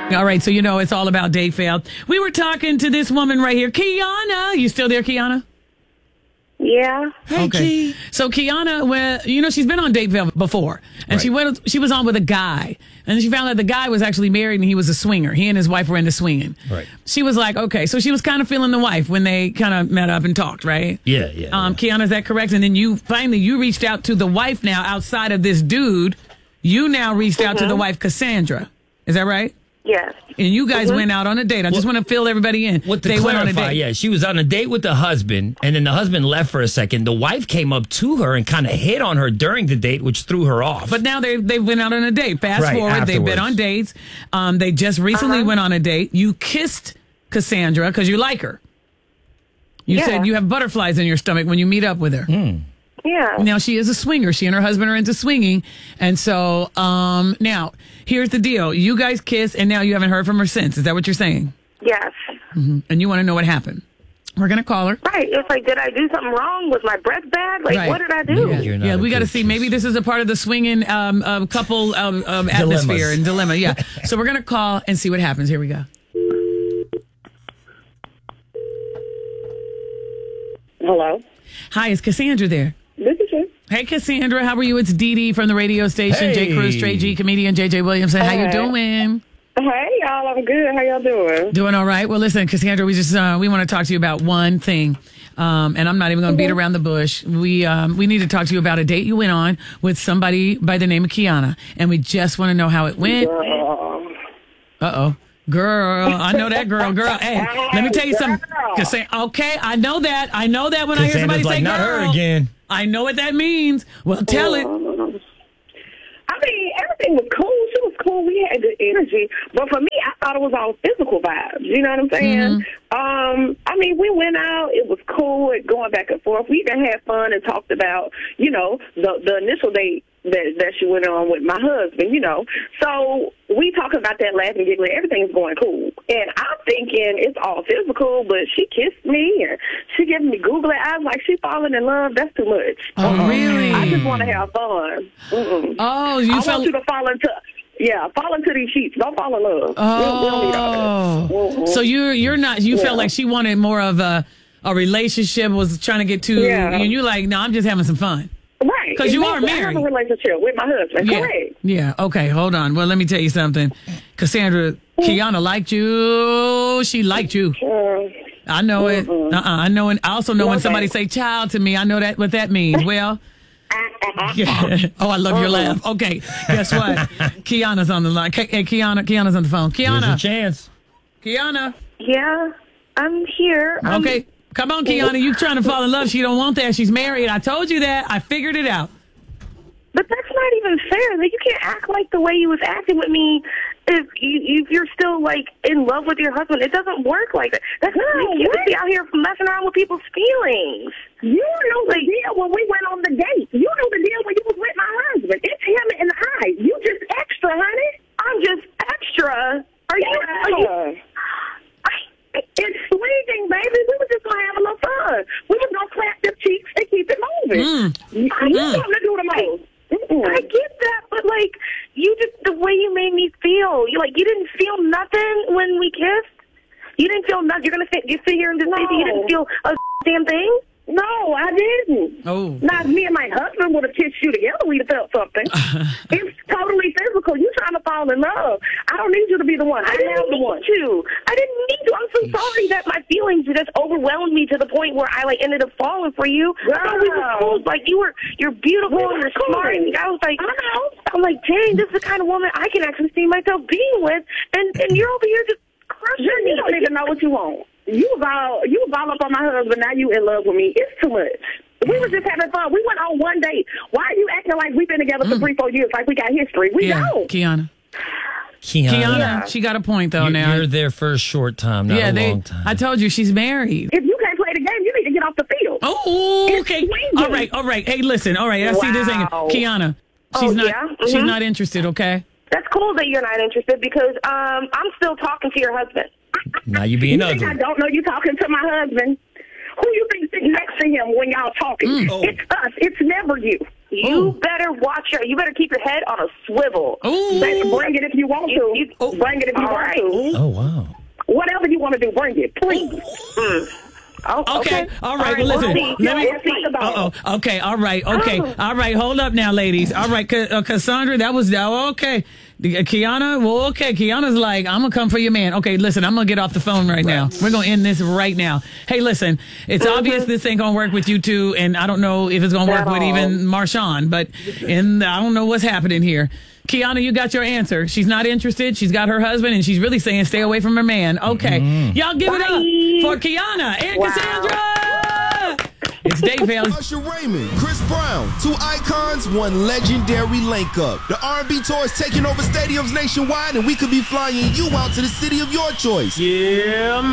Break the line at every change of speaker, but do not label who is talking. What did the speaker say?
All right, so you know it's all about date fail. We were talking to this woman right here, Kiana. You still there, Kiana?
Yeah.
Hey,
Okay.
Key.
So Kiana, she's been on date fail before, and
Right.
she was on with a guy, and she found out the guy was actually married and he was a swinger. He and his wife were into swinging.
Right.
She was like, okay, so she was kind of feeling the wife when they kind of met up and talked, right?
Yeah.
Kiana, is that correct? And then you reached out to the wife now outside of this dude. You now reached out to the wife, Cassandra. Is that right?
Yes.
And you guys went out on a date. I just want to fill everybody in.
What to
They went on a
clarify,
date.
yeah, she was on a date with the husband, and then the husband left for a second. The wife came up to her and kind of hit on her during the date, which threw her off.
But now they went out on a date. Fast
Right,
forward, they've been
afterwards.
on dates. They just recently went on a date. You kissed Cassandra because you like her. You said you have butterflies in your stomach when you meet up with her.
Yeah.
Now, she is a swinger. She and her husband are into swinging. And so now, here's the deal. You guys kiss, and now you haven't heard from her since. Is that what you're saying?
Yes.
And you want to know what happened. We're going to call her.
Right. It's like, did I do something wrong? Was my breath bad? Like,
Right.
what did I do?
You're not
Yeah,
a
we got to
good
see. Maybe this is a part of the swinging couple atmosphere and dilemma. Yeah. So we're going to call and see what happens. Here we go.
Hello.
Hi, is Cassandra there?
This is you.
Hey, Cassandra, how are you? It's Dee Dee from the radio station. J. Cruz, Trey G, comedian JJ Williamson. How you
Hey.
doing?
Hey, y'all. I'm good. How y'all doing?
Doing all right. Well, listen, Cassandra, we want to talk to you about one thing. And I'm not even going to beat around the bush. We need to talk to you about a date you went on with somebody by the name of Kiana. And we just want to know how it went. Uh-oh. Girl, I know that girl. Girl, hey, let me tell you something. Okay, I know that. I know that when I hear somebody
Cassandra's like,
say
not
girl.
her again.
I know what that means. Well, tell it.
I mean, everything was cool. She was cool. We had good energy. But for me, I thought it was all physical vibes. You know what I'm saying? I mean, we went out. It was cool going back and forth. We even had fun and talked about, the initial date that she went on with my husband, So we talk about that, laughing, giggling. Everything's going cool. And I'm thinking it's all physical, but she kissed me and she giving me googly eyes like she falling in love. That's too much.
Oh, really?
I just want to have fun.
Oh,
I want you to fall into these sheets. Don't fall in love. We don't need all that.
So you're not. You felt like she wanted more of a relationship. Was trying to get to.
Yeah.
And you like, no, I'm just having some fun.
Right.
'Cause you are
Exactly.
married.
I have a relationship with my husband.
Yeah.
Correct.
Yeah. Okay. Hold on. Well, let me tell you something, Cassandra. Kiana liked you. She liked you. I know it. I know it. I also know when somebody say "child" to me. I know what that means. Well. Yeah. Oh, I love your laugh. Okay, guess what? Kiana's on the line. Hey, Kiana's on the phone.
Here's your
Kiana.
chance.
Kiana.
Yeah, I'm here.
Okay, come on, Kiana. You trying to fall in love. She don't want that. She's married. I told you that. I figured it out.
But that's not even fair. Like, you can't act like the way you was acting with me if you're still, like, in love with your husband. It doesn't work like that. That's not you can't be out here messing around with people's feelings. You know the deal when we went on the date. You know the deal when you was with my husband. It's him and I. You just extra, honey. I'm just extra. Are you it's swinging, baby. We were just going to have a little fun. We were going to clap them cheeks and keep it moving. You something to do the most. I get that, but like the way you made me feel, you didn't feel nothing when we kissed. You didn't feel nothing. You're gonna sit here and just say that you didn't feel a damn thing. No, I didn't.
Oh.
Not me and my husband would have kissed you together. We'd have felt something. It's totally physical. You trying to fall in love. I don't need you to be the one. I am the one. I didn't need you. I'm so sorry that my feelings just overwhelmed me to the point where I ended up falling for you. I thought we were cool. Like you're beautiful, you're smart. And I was like, I'm like, dang, this is the kind of woman I can actually see myself being with. And you're over here just crushing me. You don't even know what you want. You was all up on my husband. Now you in love with me. It's too much. We was just having fun. We went on one date. Why are you acting like we've been together for 3-4 years, like we got history? We don't.
Kiana,
Kiana,
she got a point though. Now
you're there for a short time, not a long time.
I told you she's married.
If you can't play the game, you need to get off the field.
Oh, okay.
It's swinging.
All right. Hey, listen. All right. I see this thing.
Wow.
Kiana, she's not interested. Okay.
That's cool that you're not interested because I'm still talking to your husband.
Now you being
You think
ugly.
I don't know you talking to my husband? Who you think sitting next to him when y'all talking? It's us. It's never you. You better you better keep your head on a swivel.
Ooh.
Bring it if you want to. Bring it if you want to.
Oh, wow.
Whatever you want to do, bring it, please.
Okay. All right. Well, listen. Let me. Okay. All right. Okay. All right. Hold up now, ladies. All right. Cassandra, that was okay. Kiana, well, okay. Kiana's like, I'm gonna come for your man. Okay, listen, I'm gonna get off the phone right now. We're gonna end this right now. Hey, listen, it's obvious this ain't gonna work with you two, and I don't know if it's gonna work with even Marshawn, but I don't know what's happening here. Kiana, you got your answer. She's not interested. She's got her husband, and she's really saying stay away from her man. Okay. Y'all give it up for Kiana and Cassandra. It's Dave Vales.
Usher Raymond, Chris Brown, two icons, one legendary link up. The R&B tour is taking over stadiums nationwide, and we could be flying you out to the city of your choice.
Yeah,